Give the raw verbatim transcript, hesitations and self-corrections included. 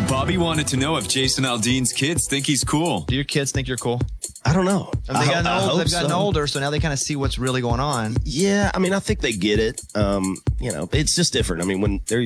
Bobby wanted to know if Jason Aldean's kids think he's cool. Do your kids think you're cool? I don't know. I mean, they gotten I, old, I they've gotten so. older, so now they kind of see what's really going on. Yeah, I mean, I think they get it. Um, you know, it's just different. I mean, when they're